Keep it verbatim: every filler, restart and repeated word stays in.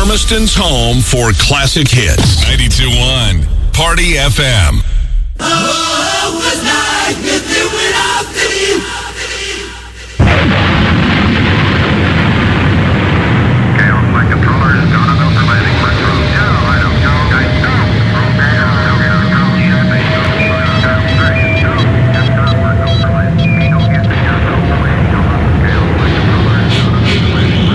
Hermiston's home for classic hits. ninety-two point one Party F M.